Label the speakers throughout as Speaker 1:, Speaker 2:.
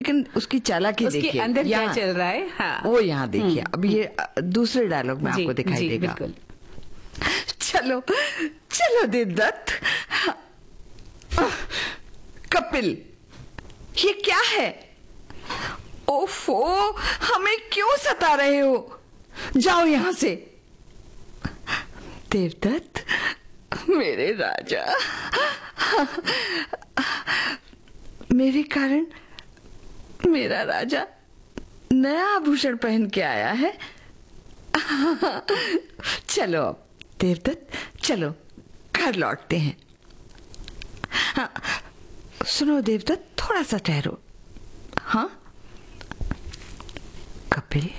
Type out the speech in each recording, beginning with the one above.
Speaker 1: लेकिन उसकी चालाकी
Speaker 2: उसके
Speaker 1: देखिए,
Speaker 2: अंदर क्या चल रहा है। हाँ।
Speaker 1: वो यहाँ देखिए। अब ये दूसरे डायलॉग में आपको दिखाई देगा।
Speaker 2: बिल्कुल।
Speaker 1: चलो चलो देवदत्त। कपिल, ये क्या है? ओफो, हमें क्यों सता रहे हो? जाओ यहां से। देवदत्त, मेरे राजा, मेरे कारण मेरा राजा नया आभूषण पहन के आया है। चलो अब देवदत्त, चलो घर लौटते हैं। हाँ, सुनो देवदत्त, थोड़ा सा ठहरो। हाँ कपिल,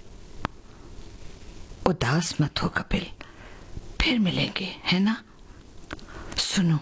Speaker 1: उदास मत हो कपिल, फिर मिलेंगे, है ना? सुनो,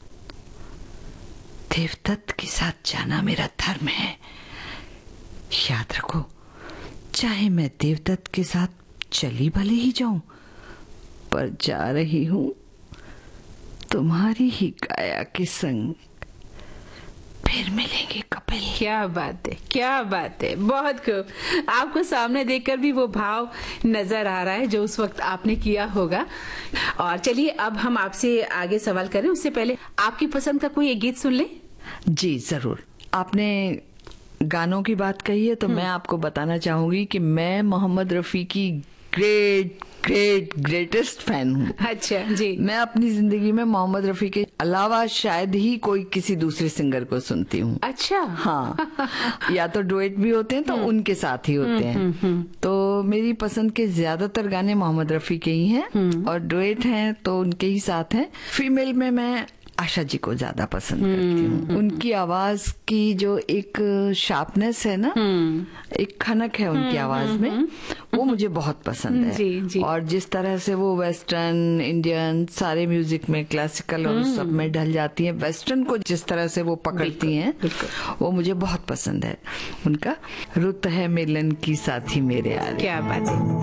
Speaker 1: देवदत्त के साथ जाना मेरा धर्म है। याद रखो, चाहे मैं देवदत्त के साथ चली भले ही जाऊं, पर जा रही हूं तुम्हारी ही काया के संग। फिर मिलेंगे कपिल।
Speaker 2: क्या बात है, क्या बात है, बहुत खूब। आपको सामने देखकर भी वो भाव नजर आ रहा है जो उस वक्त आपने किया होगा। और चलिए अब हम आपसे आगे सवाल करें, उससे पहले आपकी पसंद का कोई एक गीत सुन ले।
Speaker 1: जी जरूर। आपने गानों की बात कही है तो मैं आपको बताना चाहूंगी कि मैं मोहम्मद रफी की ग्रेटेस्ट फैन हूँ।
Speaker 2: अच्छा जी।
Speaker 1: मैं अपनी जिंदगी में मोहम्मद रफी के अलावा शायद ही कोई किसी दूसरे सिंगर को सुनती हूँ।
Speaker 2: अच्छा।
Speaker 1: हाँ, या तो डुएट भी होते हैं तो उनके साथ ही होते हैं। तो मेरी पसंद के ज्यादातर गाने मोहम्मद रफी के ही हैं और डुएट हैं तो उनके ही साथ हैं। फीमेल में मैं आशा जी को ज्यादा पसंद करती हूँ। उनकी आवाज की जो एक शार्पनेस है ना, एक खनक है उनकी आवाज में, वो मुझे बहुत पसंद है।
Speaker 2: जी।
Speaker 1: और जिस तरह से वो वेस्टर्न, इंडियन, सारे म्यूजिक में, क्लासिकल और सब में ढल जाती हैं, वेस्टर्न को जिस तरह से वो पकड़ती हैं, वो मुझे बहुत पसंद है। उनका रुत है मिलन की साथी मेरे यार।
Speaker 2: क्या बात है।